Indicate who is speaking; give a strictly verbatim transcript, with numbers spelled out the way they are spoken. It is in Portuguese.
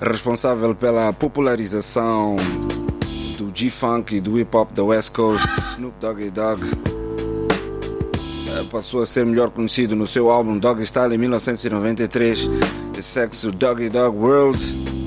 Speaker 1: responsável pela popularização do G-Funk e do hip-hop da West Coast, Snoop Doggy Dogg, passou a ser melhor conhecido no seu álbum Doggy Style em mil novecentos e noventa e três, The Sex Doggy Dogg World.